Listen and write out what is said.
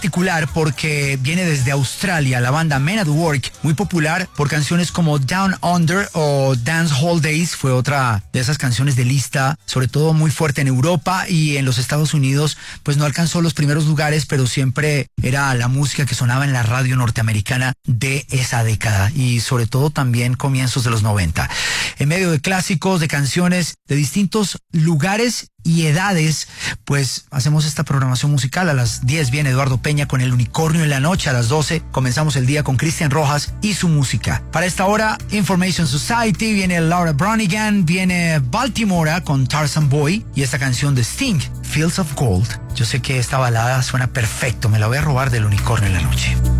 particular porque viene desde Australia, la banda Men at Work, muy popular por canciones como Down Under o Dance Hall Days, fue otra de esas canciones de lista, sobre todo muy fuerte en Europa y en los Estados Unidos, pues no alcanzó los primeros lugares, pero siempre era la música que sonaba en la radio norteamericana de esa década y sobre todo también comienzos de los 90. En medio de clásicos, de canciones de distintos lugares y edades, pues hacemos esta programación musical. A las 10 viene Eduardo Peña con El Unicornio en la Noche. A las 12 comenzamos el día con Cristian Rojas y su música. Para esta hora, Information Society, viene Laura Branigan, viene Baltimora con Tarzan Boy y esta canción de Sting, Fields of Gold. Yo sé que esta balada suena perfecto, me la voy a robar del Unicornio en la Noche.